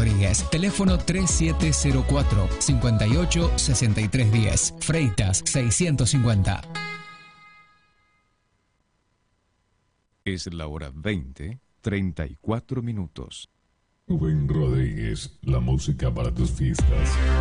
Rodríguez. Teléfono 3704-586310. Freitas 650. Es la hora 20:34. Rubén Rodríguez, la música para tus fiestas.